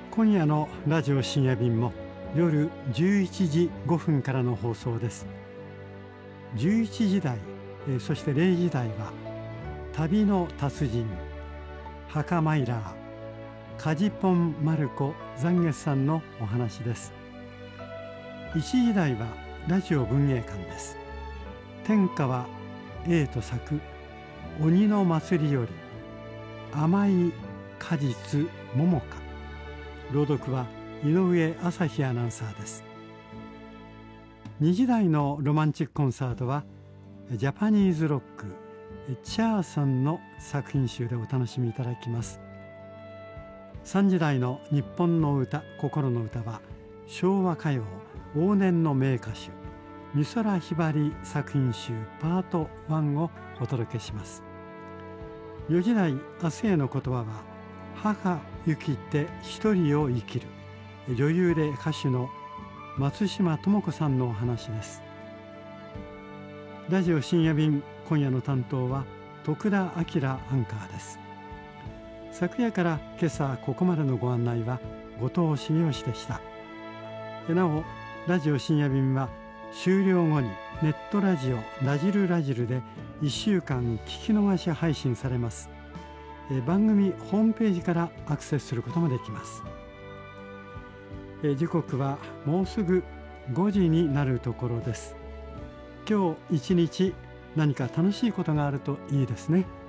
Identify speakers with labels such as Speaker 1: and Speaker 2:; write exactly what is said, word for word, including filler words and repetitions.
Speaker 1: 今夜のラジオ深夜便も夜じゅういちじごふんからの放送です。じゅういちじ台、えー、そしてれいじ台は旅の達人墓マイラーカジポンマルコ残月さんのお話です。いちじ台はラジオ文芸館です。天川栄と作鬼の祭りより甘い果実桃か。朗読は井上朝日アナウンサーです。にじ台のロマンチックコンサートはジャパニーズロックチャーさんの作品集でお楽しみいただきます。さんじ台の日本の歌心の歌は昭和歌謡往年の名歌手美空ひばり作品集パートワンをお届けします。よじ台明日への言葉は母ゆきて一人を生きる女優で歌手の松島智子さんのお話です。ラジオ深夜便今夜の担当は徳田明アンカーです。昨夜から今朝ここまでのご案内は後藤茂義でした。なおラジオ深夜便は終了後にネットラジオラジルラジルでいっしゅうかん聞き逃し配信されます。え番組ホームページからアクセスすることもできます。え時刻はもうすぐごじになるところです。今日一日何か楽しいことがあるといいですね。